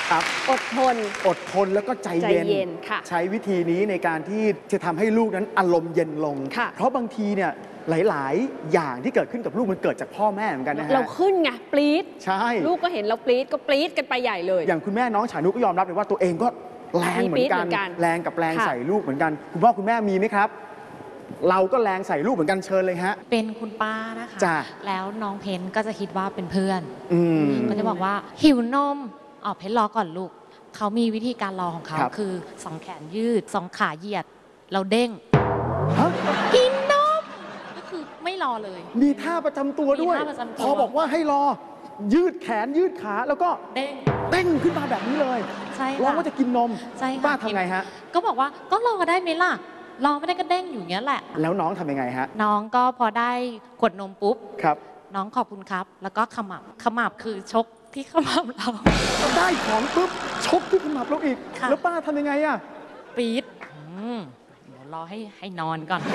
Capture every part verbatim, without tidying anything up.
ครับอดทนอดทนแล้วก็ใจเย็นใจเย็นค่ะใช้วิธีนี้ในการที่จะทำให้ลูกนั้นอารมณ์เย็นลงเพราะบางทีเนี่ยหลายๆอย่างที่เกิดขึ้นกับลูกมันเกิดจากพ่อแม่เหมือนกันนะฮะเราขึ้นไงปรี๊ดใช่ลูกก็เห็นเราปรี๊ดก็ปรี๊ดกันไปใหญ่เลยอย่างคุณแม่น้องฉานุก็ยอมรับเลยว่าตัวเองก็แรงเหมือนกันแรงกับแรงใส่ลูกเหมือนกันคุณพ่อคุณแม่มีไหมครับเราก็แรงใส่ลูกเหมือนกันเชิญเลยฮะเป็นคุณป้านะคะแล้วน้องเพนก็จะคิดว่าเป็นเพื่อนก็จะบอกว่าหิวนมอ๋อเพนรอก่อนลูกเขามีวิธีการรอของเขาคือสองแขนยืดสองขาเหยียดเราเด้งกินนมก็คือไม่รอเลยมีท่าประจำตัวด้วยพอบอกว่าให้รอยืดแขนยืดขาแล้วก็เด้งเด้งขึ้นมาแบบนี้เลยใช่ร้องว่าจะกินนมป้าทำไงฮะก็บอกว่าก็รอได้ไหมล่ะรอไม่ได้ก็เด้งอยู่เงี้ยแหละแล้วน้องทำยังไงฮะน้องก็พอได้กดนมปุ๊บครับน้องขอบคุณครับแล้วก็ขมับขมับคือชกที่ขมับเราได้ของปุ๊บชกที่ขมับเราอีกแล้วป้าทำยังไงอะปี๊ดเดี๋ยวรอให้ให้นอนก่อน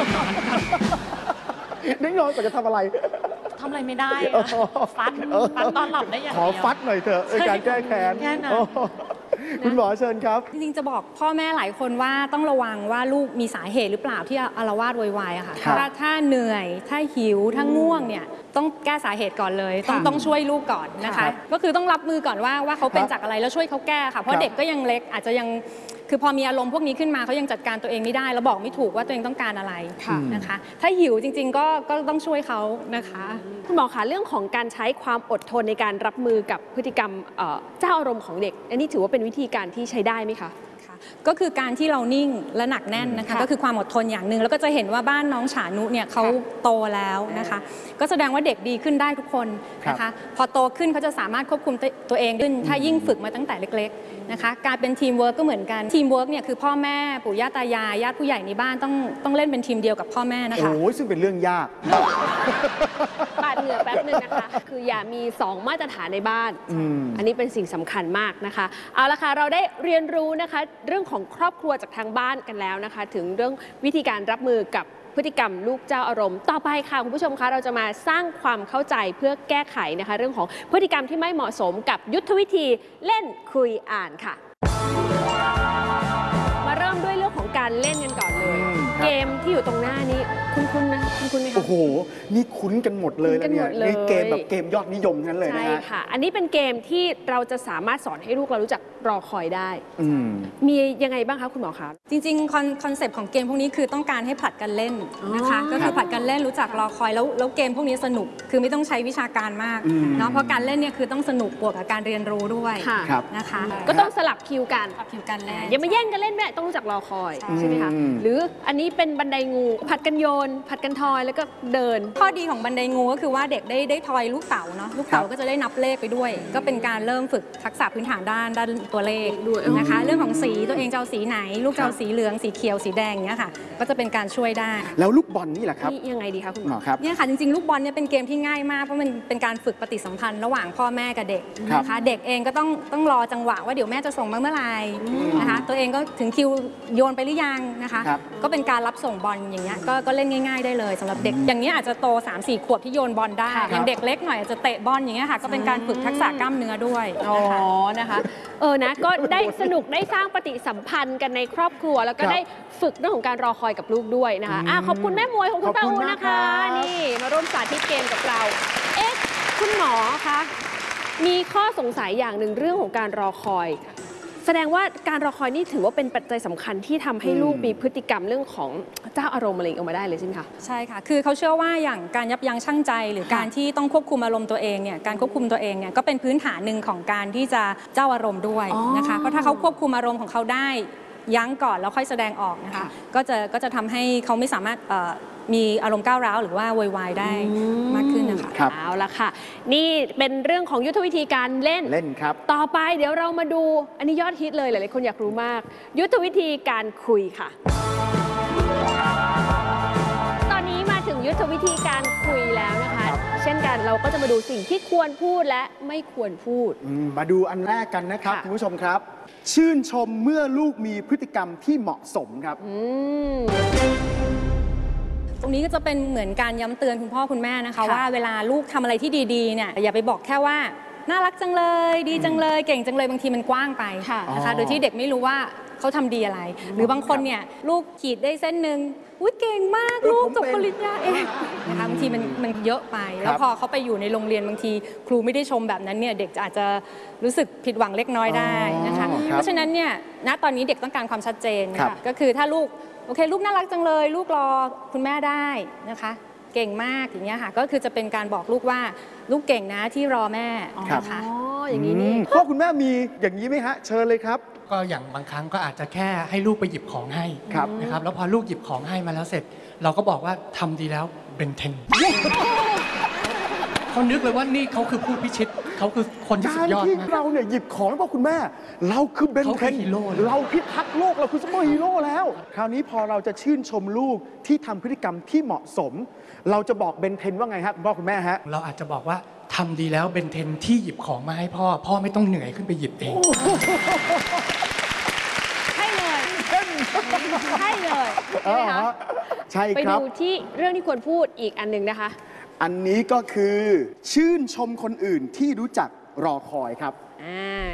เด้งนอนก่อนจะทำอะไรทำอะไรไม่ได้ฟัดฟัดตอนหลับได้อย่างเดียวขอฟัดหน่อยเถอะในการแก้แค้นคุณหมอเชิญครับจริงๆจะบอกพ่อแม่หลายคนว่าต้องระวังว่าลูกมีสาเหตุหรือเปล่าที่อาละวาดโวยวายอะค่ะถ้าถ้าเหนื่อยถ้าหิวถ้าง่วงเนี่ยต้องแก้สาเหตุก่อนเลยต้องต้องช่วยลูกก่อนนะคะก็คือต้องรับมือก่อนว่าว่าเขาเป็นจากอะไรแล้วช่วยเขาแก้ค่ะเพราะเด็กก็ยังเล็กอาจจะยังคือพอมีอารมณ์พวกนี้ขึ้นมาเขายังจัดการตัวเองไม่ได้แล้วบอกไม่ถูกว่าตัวเองต้องการอะไรนะคะถ้าหิวจริงๆก็ก็ต้องช่วยเขานะคะคุณหมอคะเรื่องของการใช้ความอดทนในการรับมือกับพฤติกรรมเจ้าอารมณ์ของเด็กอันนี้ถือว่าเป็นวิธีการที่ใช้ได้ไหมคะก็คือการที่เรานิ่งและหนักแน่นนะคะก็คือความอดทนอย่างหนึ่งแล้วก็จะเห็นว่าบ้านน้องฉานุเนี่ยเขาโตแล้วนะคะก็แสดงว่าเด็กดีขึ้นได้ทุกคนนะคะพอโตขึ้นเขาจะสามารถควบคุมตัวเองขึ้นถ้ายิ่งฝึกมาตั้งแต่เล็กๆนะคะการเป็นทีมเวิร์กก็เหมือนกันทีมเวิร์กเนี่ยคือพ่อแม่ปู่ย่าตายายญาติผู้ใหญ่ในบ้านต้องต้องเล่นเป็นทีมเดียวกับพ่อแม่นะคะโอ้ยซึ่งเป็นเรื่องยากปาดเหงื่อแป๊บนึงนะคะคืออย่ามีสองมาตรฐานในบ้านอันนี้เป็นสิ่งสำคัญมากนะคะเอาละค่ะเราได้เรียนรู้นะคะเรื่องของครอบครัวจากทางบ้านกันแล้วนะคะถึงเรื่องวิธีการรับมือกับพฤติกรรมลูกเจ้าอารมณ์ต่อไปค่ะคุณผู้ชมคะเราจะมาสร้างความเข้าใจเพื่อแก้ไขนะคะเรื่องของพฤติกรรมที่ไม่เหมาะสมกับยุทธวิธีเล่นคุยอ่านค่ะมาเริ่มด้วยเรื่องของการเล่นกันก่อนเลยเกมที่อยู่ตรงหน้านี้คุ้นๆนะคุ้นๆไหมคะโอ้โหนี่คุ้นกันหมดเลยนะเนี่ยนี่เกมแบบเกมยอดนิยมนั้นเลยนะใช่ค่ะอันนี้เป็นเกมที่เราจะสามารถสอนให้ลูกเรารู้จักรอคอยได้มียังไงบ้างคะคุณหมอคะจริงๆคอนเซปต์ของเกมพวกนี้คือต้องการให้ผลัดกันเล่นนะคะก็คือผลัดกันเล่นรู้จักรอคอยแล้วแล้วเกมพวกนี้สนุกคือไม่ต้องใช้วิชาการมากเนาะเพราะการเล่นเนี่ยคือต้องสนุกบวกกับการเรียนรู้ด้วยนะคะก็ต้องสลับคิวกันสลับคิวกันเล่นอย่ามาแย่งกันเล่นแม่ต้องรู้จักรอคอยใช่ไหมคะหรืออันนี้เป็นบันไดงูผัดกันโยนผัดกันทอยแล้วก็เดินข้อดีของบันไดงูก็คือว่าเด็กได้ได้ทอยลูกเต๋าเนาะลูกเต๋าก็จะได้นับเลขไปด้วยก็เป็นการเริ่มฝึกทักษะพื้นฐานด้านด้านตัวเลขด้วยนะคะเรื่องของสีตัวเองจะเอาสีไหนลูกจะเอาสีเหลืองสีเขียวสีแดงอย่างเงี้ยค่ะก็จะเป็นการช่วยได้แล้วลูกบอลนี่แหละครับยังไงดีคะคุณหมอครับเนี่ยค่ะจริงๆลูกบอลเนี่ยเป็นเกมที่ง่ายมากเพราะมันเป็นการฝึกปฏิสัมพันธ์ระหว่างพ่อแม่กับเด็กนะคะเด็กเองก็ต้องต้องรอจังหวะว่าเดี๋ยวแม่จะส่งมาเมื่อไหร่นะคะตัวเองก็ถึงคิวโยนไปหรือยังนะคะก็เป็นการรับส่งบอลอย่างเงี้ยก็เล่นง่ายๆได้เลยสำหรับเด็กอย่างนี้อาจจะโต สามสี่ ขวบที่โยนบอลได้อย่างเด็กเล็กหน่อยอาจจะเตะบอลอย่างเงี้ยค่ะก็เป็นการฝึกทักษะกล้ามเนื้อด้วยอ๋อนะคะเออนะก็ได้สนุกได้สร้างปฏิสัมพันธ์กันในครอบครัวแล้วก็ได้ฝึกเรื่องของการรอคอยกับลูกด้วยนะคะอ่ะขอบคุณแม่มวยของคุณป้าอูนะคะนี่มาร่วมสาธิตเกมกับเราเอ๊ะคุณหมอคะมีข้อสงสัยอย่างหนึ่งเรื่องของการรอคอยแสดงว่าการรอคอยนี่ถือว่าเป็นปัจจัยสำคัญที่ทำให้ลูกมีพฤติกรรมเรื่องของเจ้าอารมณ์อะไรออกมาได้เลยใช่ไหมคะใช่ค่ะคือเขาเชื่อว่าอย่างการยับยั้งชั่งใจหรือการที่ต้องควบคุมอารมณ์ตัวเองเนี่ยการควบคุมตัวเองเนี่ยก็เป็นพื้นฐานหนึ่งของการที่จะเจ้าอารมณ์ด้วยนะคะเพราะถ้าเขาควบคุมอารมณ์ของเขาได้ยั้งก่อนแล้วค่อยแสดงออกนะคะก็จะก็จะทำให้เขาไม่สามารถมีอารมณ์ก้าวร้าวหรือว่าโวยวายได้มากขึ้นนะคะเอาละค่ะนี่เป็นเรื่องของยุทธวิธีการเล่นเล่นครับต่อไปเดี๋ยวเรามาดูอันนี้ยอดฮิตเลยหลายๆคนอยากรู้มากยุทธวิธีการคุยค่ะตอนนี้มาถึงยุทธวิธีการคุยแล้วนะคะเช่นกันเราก็จะมาดูสิ่งที่ควรพูดและไม่ควรพูดมาดูอันแรกกันนะครับคุณผู้ชมครับชื่นชมเมื่อลูกมีพฤติกรรมที่เหมาะสมครับตรงนี้ก็จะเป็นเหมือนการย้ำเตือนคุณพ่อคุณแม่นะคะว่าเวลาลูกทำอะไรที่ดีๆเนี่ยอย่าไปบอกแค่ว่าน่ารักจังเลยดีจังเลยเก่งจังเลยบางทีมันกว้างไปค่ะนะคะโดยที่เด็กไม่รู้ว่าเขาทำดีอะไร หรือบางคนเนี่ยลูกขีดได้เส้นหนึ่งอุ้ยเก่งมากเออลูกผมจบเป็นปริญญาเองนะคะบางทีมันมันเยอะไป แล้วพอเขาไปอยู่ในโรงเรียนบางทีครูไม่ได้ชมแบบนั้นเนี่ยเด็กจะอาจจะรู้สึกผิดหวังเล็กน้อยได้นะคะอ๋อครับเพราะฉะนั้นเนี่ยณตอนนี้เด็กต้องการความชัดเจนครับก็คือถ้าลูกโอเคลูกน่ารักจังเลย ลูกรอคุณแม่ได้นะคะเก่งมากอย่างเงี้ยค่ะก็คือจะเป็นการบอกลูกว่าลูกเก่งนะที่รอแม่ครับนะคะอ๋อ อย่างนี้นี่อืมพ่อคุณแม่มีอย่างนี้ไหมฮะ เชิญเลยครับก็อย่างบางครั้งก็อาจจะแค่ให้ลูกไปหยิบของให้ครับนะครับแล้วพอลูกหยิบของให้มาแล้วเสร็จ เราก็บอกว่าทำดีแล้วเบนเทนเขานึกเลยว่านี่เขาคือผู้พิชิตเขาคือคนที่สุกาดรยอดที่มากเราเนี่ยหยิบของให้พ่อคุณแม่ เราคือเบนเขาเทคือน ฮีโร่เลยเราพิทักษ์โลกเราคือซุปเปอร์ฮีโร่แล้ว คราวนี้พอเราจะชื่นชมลูกที่ทำพฤติกรรมที่เหมาะสม เราจะบอกเบนเทนว่าไงครับคุณพ่อคุณแม่ฮะเราอาจจะบอกว่าทำดีแล้วเบนเทนที่หยิบของมาให้พ่อ พ่อไม่ต้องเหนื่อยขึ้นไปหยิบเองให้เลยให้เลยใช่ไหมคะใช่ไปครับดูที่เรื่องที่ควรพูดอีกอันหนึ่งนะคะอันนี้ก็คือชื่นชมคนอื่นที่รู้จักรอคอยครับอ่า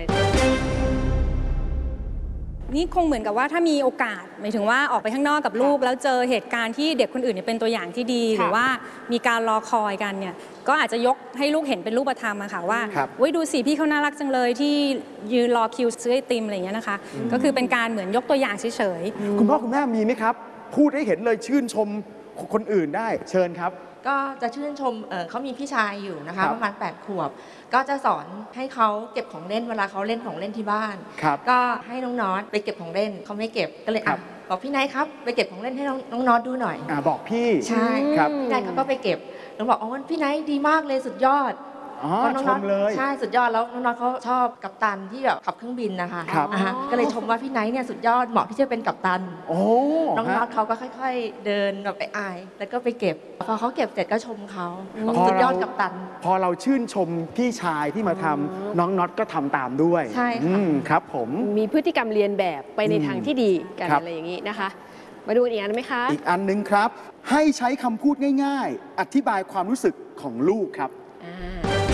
นี่คงเหมือนกับว่าถ้ามีโอกาสหมายถึงว่าออกไปข้างนอกกับลูก แล้วเจอเหตุการณ์ที่เด็กคนอื่นเนี่ยเป็นตัวอย่างที่ดี หรือว่ามีการรอคอยกันเนี่ยก็อาจจะยกให้ลูกเห็นเป็นรูปธรรมอะค่ะว่าครับเว้ยดูสิพี่เขาน่ารักจังเลยที่ยืนรอคิวซื้อไอติมอะไรอย่างเงี้ยนะคะก็คือเป็นการเหมือนยกตัวอย่างเฉยๆคุณพ่อคุณแม่มีไหมครับ พูดให้เห็นเลยชื่นชมคนอื่นได้เชิญครับก็จะชื่นชมเอ่อเขามีพี่ชายอยู่นะครัคะบประมาณแปดขวบ ก็จะสอนให้เขาเก็บของเล่นเวลาเขาเล่นของเล่นที่บ้านครับก็ให้น้องน็อตไปเก็บของเล่นเขาไม่เก็บก็เลยครัอ่ะบบอกพี่นายครับไปเก็บของเล่นให้น้องน้องน็อตดูหน่อยอ่าบอกพี่ใช่ครับพี่นายเขาก็ไปเก็บแล้วบอกอ๋อพี่นายดีมากเลยสุดยอดอ๋อพราะน้องชน็อมตเลยใช่สุดยอดแล้วน้องน็อตเขาชอบกัปตันที่แบบขับเครื่องบินนะคะครับอ่าฮะก็เลยชมว่าพี่นายเนี่ยสุดยอดเหมาะที่จะเป็นกัปตันโอ้น้องน็อฮะตเขาก็ค่อย ๆ เดินแบบไปอาย แล้วก็ไปเก็บ พอเขาเก็บเสร็จก็ชมเขาบอกพอสุดยอดเรากับตันพอเราชื่นชมพี่ชายที่มาทำน้องน็อตก็ทำตามด้วยใช่ค่ะอืมครับผมมีพฤติกรรมเรียนแบบไปในอืมทางที่ดีกันครับอะไรอย่างนี้นะคะ มาดูอีกอันไหมคะอีกอันหนึงครับ ให้ใช้คำพูดง่ายๆ อธิบายความรู้สึกของลูกครับอ่า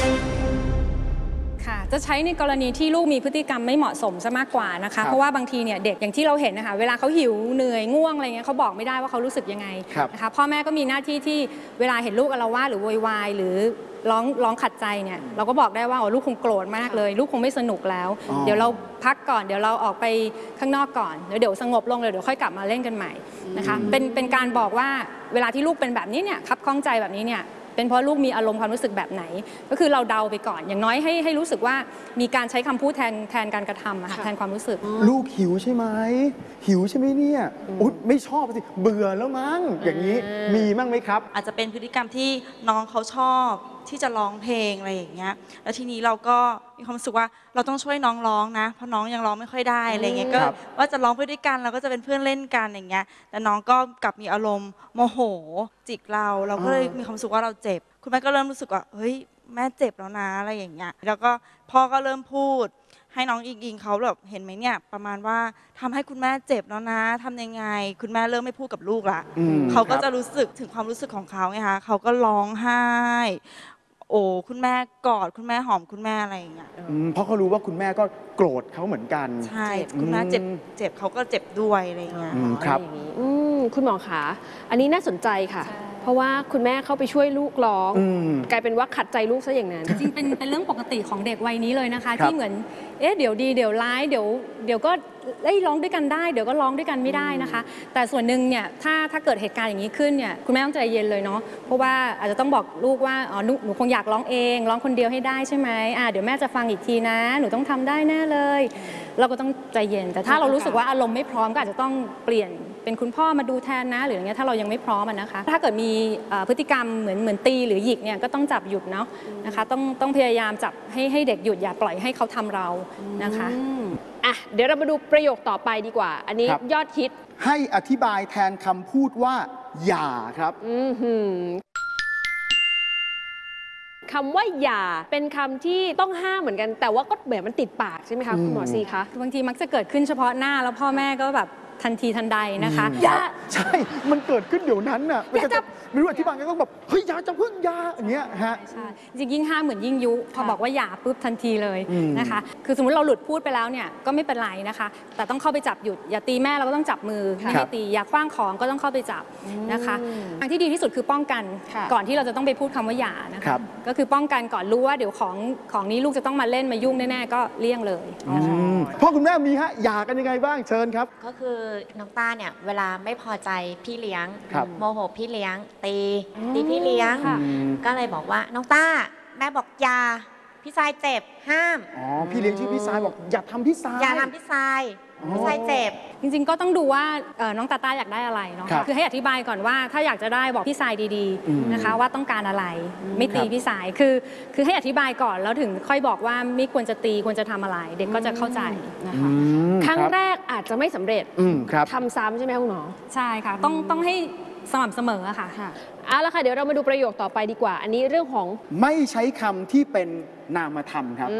ค่ะจะใช้ในกรณีที่ลูกมีพฤติกรรมไม่เหมาะสมซะมากกว่านะครัคะบเพราะว่าบางทีเนี่ยเด็กอย่างที่เราเห็นนะคะเวลาเขาหิวเหนื่อยง่วงอะไรเงี้ยเขาบอกไม่ได้ว่าเขารู้สึกยังไงครับนะคะพ่อแม่ก็มีหน้าที่ที่เวลาเห็นลูกอาละวาดหรือโวยวายหรือร้องร้องขัดใจเนี่ยเราก็บอกได้ว่าอ๋อลูกคงโกรธมากเลย ลูกคงไม่สนุกแล้วอ๋อเดี๋ยวเราพักก่อนเดี๋ยวเราออกไปข้างนอกก่อนเดี๋ยวเดี๋ยวสงบลงเลยเดี๋ยวค่อยกลับมาเล่นกันใหม่นะคะเป็นเป็นการบอกว่าเวลาที่ลูกเป็นแบบนี้เนี่ยคับข้องใจแบบนี้เนี่ยเป็นเพราะลูกมีอารมณ์ความรู้สึกแบบไหน ก็คือเราเดาไปก่อน อย่างน้อยให้ให้รู้สึกว่ามีการใช้คำพูดแทนแทนการกระทำอะค่ะแทนความรู้สึกลูกหิวใช่ไหม หิวใช่ไหมเนี่ยอุ๊ยไม่ชอบสิ เบื่อแล้วมั้ง อย่างนี้มีมั้งไหมครับอาจจะเป็นพฤติกรรมที่น้องเขาชอบที่จะร้องเพลงอะไรอย่างเงี้ย แล้วทีนี้เราก็มีความรู้สึกว่าเราต้องช่วยน้องร้องนะ เพราะน้องยังร้องไม่ค่อยได้อะไรเงี้ย ก็ครับว่าจะร้องไปด้วยกันเราก็จะเป็นเพื่อนเล่นกันอย่างเงี้ย แต่น้องก็กลับมีอารมณ์โมโหจิกเรา เราก็เลยมีความรู้สึกว่าเราเจ็บ คุณแม่ก็เริ่มรู้สึกว่าเฮ้ยแม่เจ็บแล้วนะอะไรอย่างเงี้ย แล้วก็พ่อก็เริ่มพูด ให้น้องอิงอิงเขาแบบเห็นไหมเนี่ยประมาณว่าทำให้คุณแม่เจ็บแล้วนะทำยังไง คุณแม่เริ่มไม่พูดกับลูกละอืมเขาก็ครับจะรู้สึกถึงความรู้สึกของเขาไงคะเขาก็ร้องไห้ โอ้คุณแม่กอดคุณแม่หอมคุณแม่อะไรอย่างเงี้ยอืมเพราะเขารู้ว่าคุณแม่ก็โกรธเขาเหมือนกันใช่ คุณแม่เจ็บอืมเจ็บเขาก็เจ็บด้วยอะไรอย่างเงี้ยอืมครับอย่างนี้อืมคุณหมอขาอันนี้น่าสนใจค่ะ เพราะว่าคุณแม่เข้าไปช่วยลูกร้องอืมกลายเป็นว่าขัดใจลูกซะอย่างนั้นจริงๆเป็นเป็นเรื่องปกติของเด็กวัยนี้เลยนะคะครับที่เหมือนเอ๊ะเดี๋ยวดีเดี๋ยวร้ายเดี๋ยวเดี๋ยวก็เอ้ยร้องด้วยกันได้เดี๋ยวก็ร้องด้วยกันไม่ได้นะคะ แต่ส่วนหนึ่งเนี่ยถ้าถ้าเกิดเหตุการณ์อย่างนี้ขึ้นเนี่ยคุณแม่ต้องใจเย็นเลยเนาะเพราะว่าอาจจะต้องบอกลูกว่าอ๋อหนูหนูคงอยากร้องเองร้องคนเดียวให้ได้ใช่ไหมอ่าเดี๋ยวแม่จะฟังอีกทีนะ หนูต้องทำได้แน่เลย เราก็ต้องใจเย็น แต่ถ้าเรารู้สึกว่าอารมณ์ไม่พร้อมก็อาจจะต้องเปลี่ยนเป็นคุณพ่อมาดูแทนนะหรืออย่างเงี้ยถ้าเรายังไม่พร้อมอะนะคะ ถ้าเกิดมีเอ่อพฤติกรรมเหมือนเหมือนตีหรือหยิกเนี่ยก็ต้องจับหยุดเนาะนะคะต้องต้องพยายามจับให้ให้เด็กหยุดอย่าปล่อยให้เขาทำเรานะคะอืมอ่ะเดี๋ยวเรามาดูประโยคต่อไปดีกว่า อันนี้ครับยอดฮิตให้อธิบายแทนคำพูดว่า อย่าครับอื้อหือคำว่าอย่าเป็นคำที่ต้องห้ามเหมือนกัน แต่ว่าก็เหมือนมันติดปากใช่ไหมคะคุณหมอซีคะบางทีมักจะเกิดขึ้นเฉพาะหน้าแล้วพ่อแม่ก็แบบทันทีทันใดนะคะอย่าใช่มันเกิดขึ้นเดี๋ยวนั้นน่ะมันจะไม่รู้อธิบายก็ต้องแบบเฮ้ยอย่าจะพึ่งยาอย่างเงี้ยฮะใช่จริงยิ่งห้ามเหมือนยิ่งยุพอบอกว่าอย่าปุ๊บทันทีเลยนะคะคือสมมติเราหลุดพูดไปแล้วเนี่ยก็ไม่เป็นไรนะคะแต่ต้องเข้าไปจับหยุดอย่าตีแม่เราก็ต้องจับมือไม่ให้ตีอย่าคว้างของก็ต้องเข้าไปจับนะคะทางที่ดีที่สุดคือป้องกันก่อนที่เราจะต้องไปพูดคำว่าอย่านะคะก็คือป้องกันก่อนรู้ว่าเดี๋ยวของของนี้ลูกจะต้องมาเล่นมายุ่งแน่ๆก็เลี่ยงเลยพ่อคุณแม่มีฮะหย่ากันยังไงบ้างเชิญครับก็คือน้องต้าเนี่ยเวลาไม่พอใจพี่เลี้ยงโมโหพี่เลี้ยงตีตีพี่เลี้ยงก็เลยบอกว่าน้องต้าแม่บอกอย่าพี่ทรายเจ็บห้ามอ๋อพี่เลี้ยงชื่อพี่ทรายบอกอย่าทำพี่ทรายอย่าทำพี่ทรายพี่ทรายเจ็บจริงๆก็ต้องดูว่าน้องตาต้าอยากได้อะไรเนาะคือให้อธิบายก่อนว่าถ้าอยากจะได้บอกพี่ทรายดีๆนะคะว่าต้องการอะไรไม่ตีพี่ทรายคือคือให้อธิบายก่อนแล้วถึงค่อยบอกว่าไม่ควรจะตีควรจะทำอะไรเด็กก็จะเข้าใจนะคะครั้งแรกอาจจะไม่สำเร็จทำซ้ำใช่ไหมคุณหมอใช่ค่ะต้องต้องให้สม่ำเสมอค่ะเอาละค่ะเดี๋ยวเรามาดูประโยคต่อไปดีกว่าอันนี้เรื่องของไม่ใช้คำที่เป็นนามธรรมครับ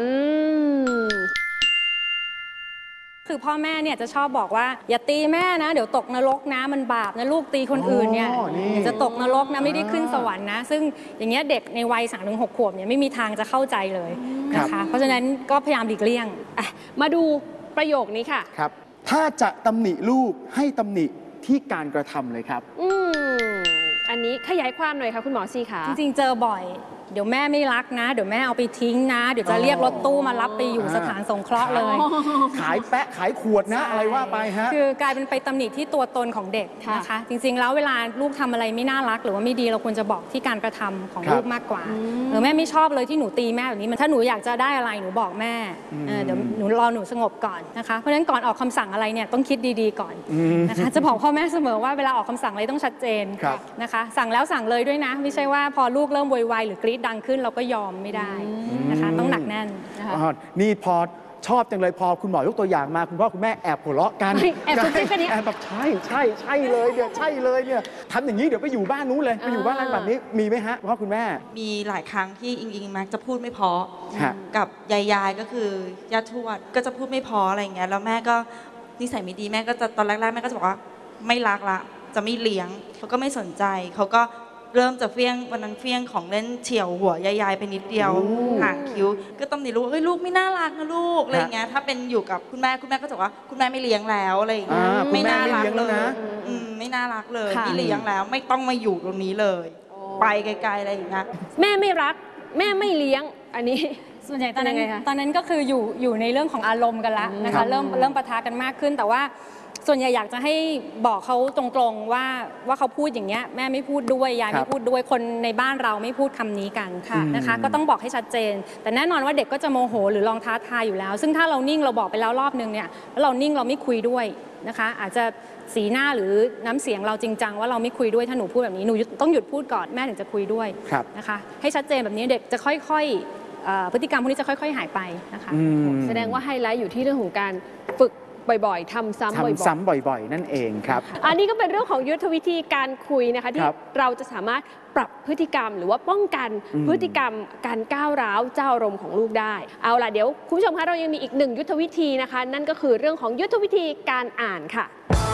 คือพ่อแม่เนี่ยจะชอบบอกว่าอย่าตีแม่นะเดี๋ยวตกนรกนะมันบาปนะลูกตีคนอื่นเนี่ยจะตกนรกนะไม่ได้ขึ้นสวรรค์นะซึ่งอย่างเงี้ยเด็กในวัยสามถึงหกขวบเนี่ยไม่มีทางจะเข้าใจเลยนะคะเพราะฉะนั้นก็พยายามหลีกเลี่ยงมาดูประโยคนี้ค่ะครับถ้าจะตำหนิลูกให้ตำหนิที่การกระทำเลยครับอืมอันนี้ขยายความหน่อยค่ะคุณหมอซีค่ะจริงๆเจอบ่อยเดี๋ยวแม่ไม่รักนะเดี๋ยวแม่เอาไปทิ้งนะเดี๋ยวจะเรียกรถตู้มารับไปอยู่สถานสงเคราะห์เลยขายแปะขายขวดนะอะไรว่าไปฮะคือกลายเป็นไปตำหนิที่ตัวตนของเด็กนะคะจริงๆแล้วเวลาลูกทำอะไรไม่น่ารักหรือว่าไม่ดีเราควรจะบอกที่การกระทำของลูกมากกว่าเออแม่ไม่ชอบเลยที่หนูตีแม่แบบนี้มันถ้าหนูอยากจะได้อะไรหนูบอกแม่เดี๋ยวหนูรอหนูสงบก่อนนะคะเพราะฉะนั้นก่อนออกคำสั่งอะไรเนี่ยต้องคิดดีๆก่อนนะคะจะบอกพ่อแม่เสมอว่าเวลาออกคำสั่งอะไรต้องชัดเจนนะคะสั่งแล้วสั่งเลยด้วยนะไม่ใช่ว่าพอลูกเริ่มโวยวายหรือกรี๊ดดังขึ้นเราก็ยอมไม่ได้นะคะต้องหนักแน่นนะคะนี่พอชอบจังเลยพอคุณหมอยกตัวอย่างมาคุณพ่อคุณแม่แอบหัวเราะกันแอบซุบซิบกันนี้แอบแบบใช่ใช่ใช่เลยเนี่ยใช่เลยเนี่ยทำอย่างนี้เดี๋ยวไปอยู่บ้านนู้นเลยไปอยู่บ้านอะไรแบบนี้มีไหมฮะพ่อคุณแม่มีหลายครั้งที่อิงอิงมักจะพูดไม่พอกับยายยายก็คือย่าทวดก็จะพูดไม่พออะไรอย่างเงี้ยแล้วแม่ก็นิสัยไม่ดีแม่ก็จะตอนแรกๆแม่ก็จะบอกว่าไม่รักละจะไม่เลี้ยงเขาก็ไม่สนใจเขาก็เริ่มจะเฟี้ยงวันนั้นเฟี้ยงของเล่นเฉี่ยวหัวยายๆไปนิดเดียวห่างคิ้วก็ต้องหนีลูกเฮ้ยลูกไม่น่ารักนะลูกอะไรเงี้ยถ้าเป็นอยู่กับคุณแม่คุณแม่ก็จะว่าคุณแม่ไม่เลี้ยงแล้วอะไรอย่างเงี้ยไม่น่ารักเลยไม่น่ารักเลยไม่เลี้ยงแล้วไม่ต้องมาอยู่ตรงนี้เลยไปไกลๆอะไรอย่างเงี้ยแม่ไม่รักแม่ไม่เลี้ยงอันนี้ส่วนใหญ่ตอนนั้นตอนนั้นก็คืออยู่อยู่ในเรื่องของอารมณ์กันละนะคะเริ่มเริ่มปะทะกันมากขึ้นแต่ว่าส่วนใหญ่อยากจะให้บอกเขาตรงๆว่าว่าเขาพูดอย่างเงี้ยแม่ไม่พูดด้วยยายไม่พูดด้วยคนในบ้านเราไม่พูดคำนี้กันนะคะก็ต้องบอกให้ชัดเจนแต่แน่นอนว่าเด็กก็จะโมโหหรือลองท้าทายอยู่แล้วซึ่งถ้าเรานิ่งเราบอกไปแล้วรอบนึงเนี่ยแล้วเรานิ่งเราไม่คุยด้วยนะคะอาจจะสีหน้าหรือน้ำเสียงเราจริงจังว่าเราไม่คุยด้วยถ้าหนูพูดแบบนี้หนูต้องหยุดพูดก่อนแม่ถึงจะคุยด้วยนะคะให้ชัดเจนแบบนี้เด็กจะค่อยๆพฤติกรรมพวกนี้จะค่อยๆหายไปนะคะแสดงว่าไฮไลท์อยู่ที่เรื่องของการฝึกบ่อยๆทำซ้ำบ่อยๆทำซ้ำบ่อยๆนั่นเองครับอันนี้ก็เป็นเรื่องของยุทธวิธีการคุยนะคะที่เราจะสามารถปรับพฤติกรรมหรือว่าป้องกันพฤติกรรมการก้าวร้าวเจ้าอารมณ์ของลูกได้เอาล่ะเดี๋ยวคุณผู้ชมคะเรายังมีอีกหนึ่งยุทธวิธีนะคะนั่นก็คือเรื่องของยุทธวิธีการอ่านค่ะ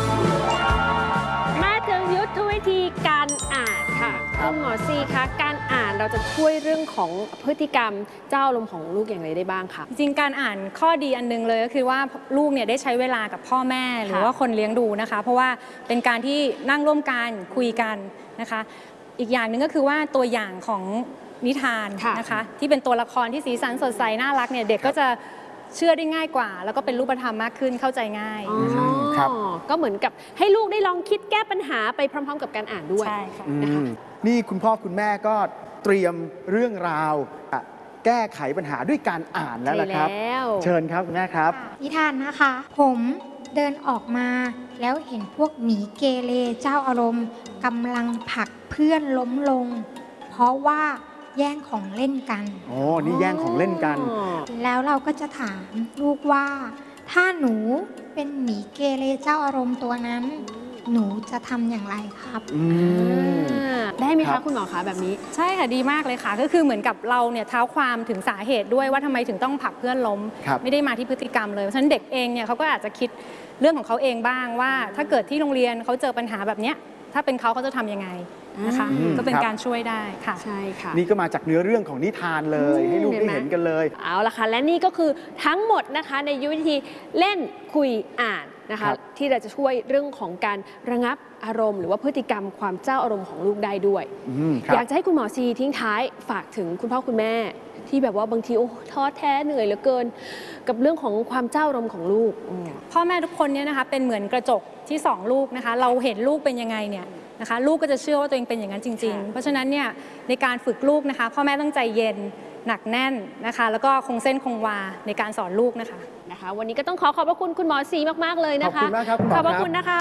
มาถึงยุทธวิธีการอ่านค่ะคุณหมอซีคะการอ่านเราจะช่วยเรื่องของพฤติกรรมเจ้าอารมณ์ของลูกอย่างไรได้บ้างคะจริงการอ่านข้อดีอันนึงเลยก็คือว่าลูกเนี่ยได้ใช้เวลากับพ่อแม่หรือว่าคนเลี้ยงดูนะคะเพราะว่าเป็นการที่นั่งร่วมกันคุยกันนะคะอีกอย่างหนึ่งก็คือว่าตัวอย่างของนิทานนะคะที่เป็นตัวละครที่สีสันสดใสน่ารักเนี่ยเด็กก็จะเชื่อได้ง่ายกว่าแล้วก็เป็นรูปธรรมมากขึ้นเข้าใจง่ายนะคะก็เหมือนกับให้ลูกได้ลองคิดแก้ปัญหาไปพร้อมๆกับการอ่านด้วยใช่ค่ะนะคะนี่คุณพ่อคุณแม่ก็เตรียมเรื่องราวแก้ไขปัญหาด้วยการอ่านแล้วล่ะครับเชิญครับคุณแม่ครับนิทานนะคะผมเดินออกมาแล้วเห็นพวกหมีเกเรเจ้าอารมณ์กำลังผลักเพื่อนล้มลงเพราะว่าแย่งของเล่นกันโอ้นี่แย่งของเล่นกันแล้วเราก็จะถามลูกว่าถ้าหนูเป็นหมีเกเรเจ้าอารมณ์ตัวนั้นหนูจะทำอย่างไรครับอืมอ่าได้ไหมครัคะบคุณหมอคะแบบนี้ใช่ค่ะดีมากเลยค่ะ ก็คือเหมือนกับเราเนี่ยเท้าความถึงสาเหตุด้วยว่าทำไมถึงต้องผลักเพื่อนล้มครับไม่ได้มาที่พฤติกรรมเลยเพราะฉะนั้นเด็กเองเนี่ยเขาก็อาจจะคิดเรื่องของเขาเองบ้างว่า ถ้าเกิดที่โรงเรียนเขาเจอปัญหาแบบเนี้ยถ้าเป็นเขาเขาจะทำยังไงนะคะอืมก็เป็นครับการช่วยได้ค่ะใช่ค่ะนี่ก็มาจากเนื้อเรื่องของนิทานเลย ให้ลูกได้เห็นกันเลยเอาละค่ะ และนี่ก็คือทั้งหมดนะคะในยุทธวิธีเล่นคุยอ่านนะครัคะบที่เราจะช่วยเรื่องของการระงับอารมณ์ หรือว่าพฤติกรรมความเจ้าอารมณ์ของลูกได้ด้วยอืมคอยารักบจะให้คุณหมอซีทิ้งท้ายฝากถึงคุณพ่อคุณแม่ ที่แบบว่าบางทีโอ้ท้อแท้เหนื่อยเหลือเกิน กับเรื่องของความเจ้าอารมณ์ของลูกอืมพ่อแม่ทุกคนเนี่ยนะคะเป็นเหมือนกระจกที่สองลูกนะคะเราเห็นลูกเป็นยังไงเนี่ยนะคะลูกก็จะเชื่อว่าตัวเองเป็นอย่างนั้นจริง ๆ เพราะฉะนั้นเนี่ยในการฝึกลูกนะคะพ่อแม่ต้องใจเย็นหนักแน่นนะคะแล้วก็คงเส้นคงวาในการสอนลูกนะคะนะคะวันนี้ก็ต้องขอขอบพระคุณคุณหมอซีมากๆเลยนะคะขอบคุณมากครับคุณหมอขอบพระครับคุณนะคะ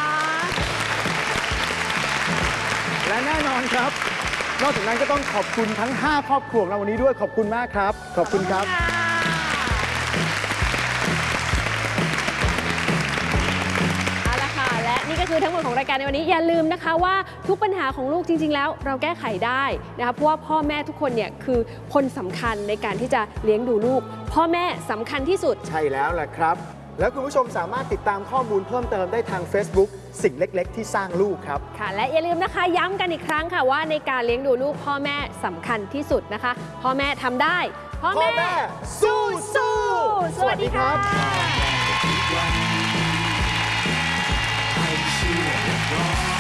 และแน่นอนครับ นอกจากนั้นก็ต้องขอบคุณทั้ง ห้า ครอบครัวของเราวันนี้ด้วยขอบคุณมากครับ ขอบคุณครับเอาละค่ะ และนี่ก็คือทั้งหมดของรายการในวันนี้อย่าลืมนะคะว่าทุกปัญหาของลูกจริง ๆ แล้วเราแก้ไขได้นะคะเพราะว่าพ่อแม่ทุกคนเนี่ยคือคนสำคัญในการที่จะเลี้ยงดูลูก พ่อแม่สำคัญที่สุดใช่แล้วแหละครับ แล้วคุณผู้ชมสามารถติดตามข้อมูลเพิ่มเติมได้ทาง Facebook สิ่งเล็ก ๆ ที่สร้างลูกครับค่ะ และอย่าลืมนะคะย้ำกันอีกครั้งค่ะว่าในการเลี้ยงดูลูกพ่อแม่สำคัญที่สุดนะคะ พ่อแม่ทำได้ พ่อพ่อแม่สู้สู้สวัสดีค่ะสวัสดีครับ